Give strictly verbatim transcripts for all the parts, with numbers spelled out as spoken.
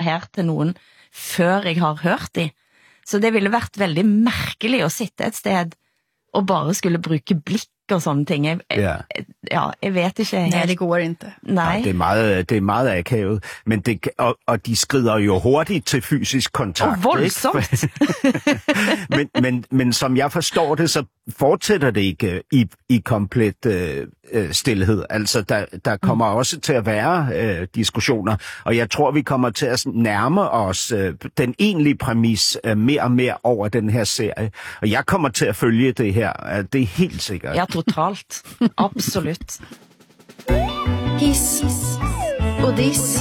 her til noen før jeg har hørt de. Så det ville vært veldig merkelig å sitte et sted og bare skulle bruke blikk og sånne ting. Jeg, Ja. ja, jeg vet ikke helt. Nej, det går inte. Nej. Det er meget, det er meget akavet, men det, og, og de skrider jo hurtigt til fysisk kontakt. Og voldsomt. men, men, men som jeg forstår det, så fortsætter det ikke i, i komplet øh, stilhed. Altså, der, der kommer mm. også til at være øh, diskussioner, og jeg tror, vi kommer til at nærme os øh, den egentlige præmis øh, mere og mere over den her serie. Og jeg kommer til at følge det her. Det er helt sikkert. Ja, totalt. Absolut. Hiss och diss.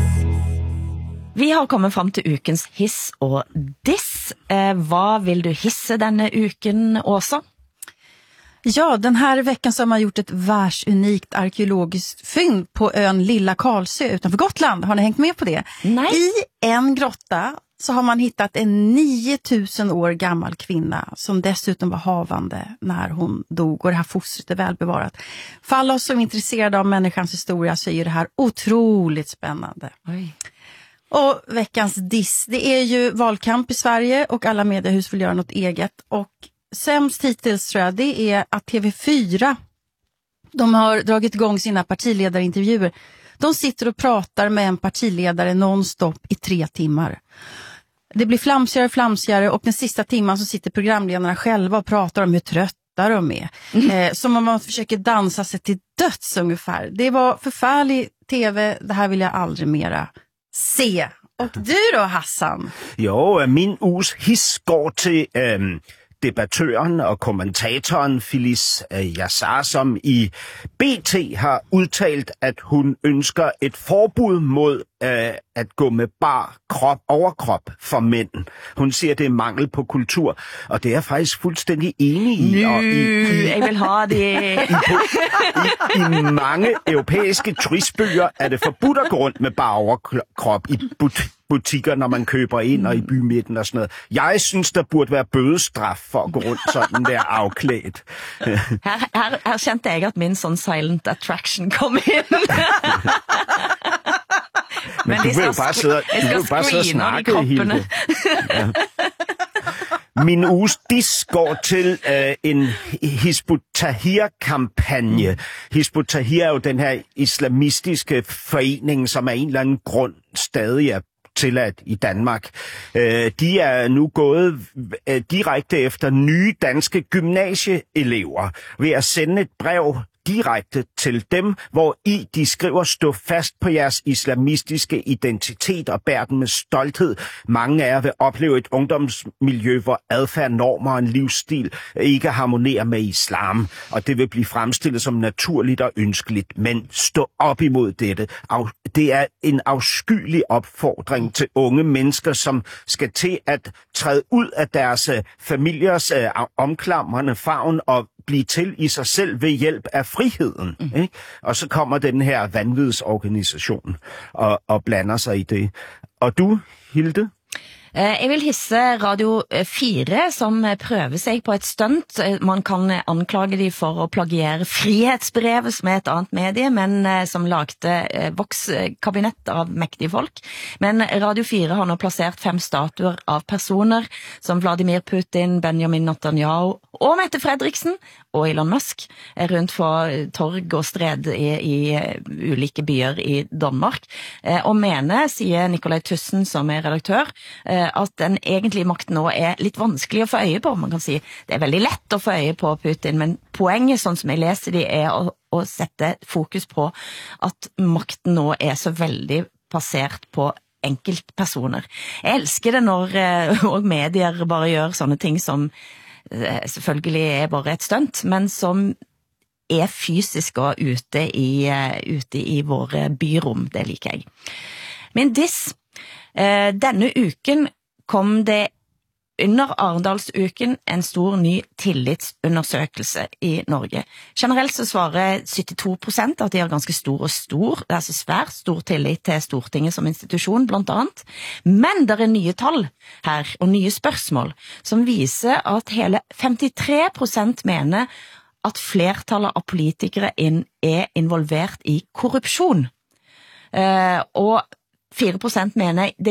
Vi har kommet frem til ukens hiss og diss. Eh, hvad vil du hisse denne uken, Åsa? Ja, den här veckan så har man gjort ett världsunikt arkeologiskt fynd på ön Lilla Karlsö utanför Gotland. Har ni hängt med på det? Nej. I en grotta så har man hittat en nio tusen år gammal kvinna som dessutom var havande när hon dog, och det här fostret är välbevarat. För alla oss som är intresserade av människans historia så är det här otroligt spännande. Oj. Och veckans diss, det är ju valkamp i Sverige och alla mediehus vill göra något eget, och sämst hittills tror jag det är att T V fyra, de har dragit igång sina partiledarintervjuer. De sitter och pratar med en partiledare nonstop i tre timmar. Det blir flamsigare och flamsigare, och den sista timman så sitter programledarna själva och pratar om hur trötta de är. Mm. Eh, som om man försöker dansa sig till döds ungefär. Det var förfärlig tv, det här vill jag aldrig mera se. Och du då, Hassan? Jo, min uges hiss går til øh, debattøren og kommentatoren Phyllis øh, Yassar, som i B T har udtalt, at hun ønsker et forbud mod øh, at gå med bar krop, overkrop for mænd. Hun siger, at det er mangel på kultur, og det er jeg faktisk fuldstændig enig i. Nu, og i, i jeg vil have det. I, i, I mange europæiske turistbyer er det forbudt at gå rundt med bar overkrop i but, butikker, når man køber ind og i bymidten og sådan noget. Jeg synes, der burde være bødestraf for at gå rundt sådan der afklædt. Her, her, her kjente jeg, at min sånn silent attraction kom ind. Men, Men du vil jo bare sidde, du vil jo bare sidde og snakke, Hilde. Ja. Min uges diss går til øh, en Hizb ut-Tahrir-kampagne. Hizb ut-Tahrir er jo den her islamistiske forening, som af en eller anden grund stadig er tilladt i Danmark. Øh, de er nu gået øh, direkte efter nye danske gymnasieelever ved at sende et brev direkte til dem, hvor i de skriver: stå fast på jeres islamistiske identitet og bær den med stolthed. Mange af jer vil opleve et ungdomsmiljø, hvor adfærd, normer og en livsstil ikke harmonerer med islam, og det vil blive fremstillet som naturligt og ønskeligt. Men stå op imod dette. Det er en afskyelig opfordring til unge mennesker, som skal til at træde ud af deres familiers omklamrende favn og blive til i sig selv ved hjælp af friheden. Mm. Ikke? Og så kommer den her vanvidsorganisation og, og blander sig i det. Og du, Hilde? Jeg vil hisse Radio fire, som prøver sig på et stunt. Man kan anklage de for at plagiere Frihetsbrevet, som er et andet medie, men som lagde vokskabinett av mægtige folk. Men Radio fire har nu placeret fem statuer av personer, som Vladimir Putin, Benjamin Netanyahu og Mette Frederiksen og Elon Musk, rundt for torg og stred i, i ulike byer i Danmark. Og mener, siger Nikolaj Tussen, som er redaktør, at den egentlige makten nå er lidt vanskelig at få øje på. Man kan sige, det er veldig lett at få øje på Putin, men poenget, sånn som jeg læser det, er at, at sætte fokus på, at makten nå er så veldig baseret på enkeltpersoner. Jeg elsker det når og medier bare gør sånne ting som selvfølgelig er bare et stunt, men som er fysisk og ute i, ute i våre byrum. Det liker jeg. Men diss, denne uken kom det under Arendalsuken en stor ny tillitsundersøkelse i Norge. Generelt så svarer syttito prosent at de har ganske stor og stor, altså svært stor tillit til Stortinget som institusjon blant annet. Men der er nye tall her, og nye spørsmål, som viser at hele femtitre prosent mener at flertallet av politikere er involvert i korrupsjon. Uh, og fire prosent mener det